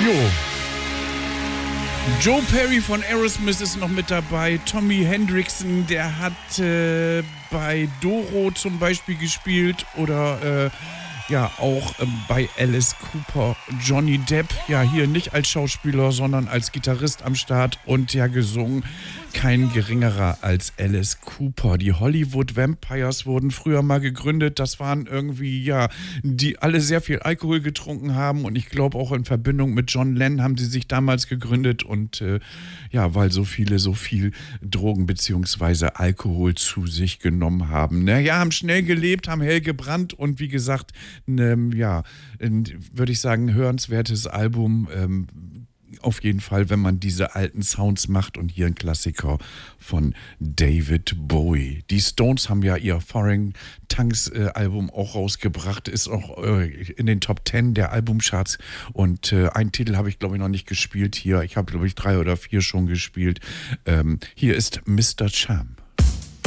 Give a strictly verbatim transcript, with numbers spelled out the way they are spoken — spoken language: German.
Jo. Joe Perry von Aerosmith ist noch mit dabei. Tommy Hendrickson, der hat äh, bei Doro zum Beispiel gespielt oder äh, ja auch ähm, bei Alice Cooper. Johnny Depp, ja hier nicht als Schauspieler, sondern als Gitarrist am Start und ja gesungen. Kein geringerer als Alice Cooper. Die Hollywood Vampires wurden früher mal gegründet. Das waren irgendwie, ja, die alle sehr viel Alkohol getrunken haben. Und ich glaube auch in Verbindung mit John Lennon haben sie sich damals gegründet. Und äh, ja, weil so viele so viel Drogen bzw. Alkohol zu sich genommen haben. Naja, haben schnell gelebt, haben hell gebrannt. Und wie gesagt, ne, ja, würde ich sagen, hörenswertes Album. Ähm, Auf jeden Fall, wenn man diese alten Sounds macht und hier ein Klassiker von David Bowie. Die Stones haben ja ihr Foreign Tongues äh, Album auch rausgebracht, ist auch äh, in den Top Ten der Albumcharts und äh, einen Titel habe ich glaube ich noch nicht gespielt hier. Ich habe glaube ich drei oder vier schon gespielt. Ähm, hier ist Mister Cham.